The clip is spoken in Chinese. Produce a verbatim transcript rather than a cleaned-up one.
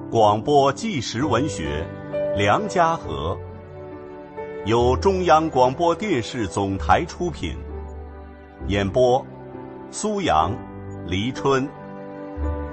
广播纪实文学《梁家河》，由中央广播电视总台出品，演播苏阳、黎春。